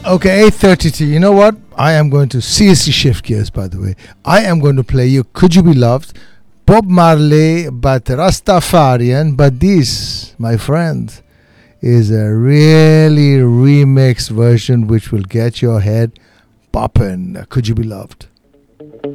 Okay, 8:32. You know what? I am going to seriously shift gears, by the way. I am going to play you Could You Be Loved? Bob Marley, but Rastafarian. But this, my friend, is a really remixed version which will get your head popping. Could You Be Loved?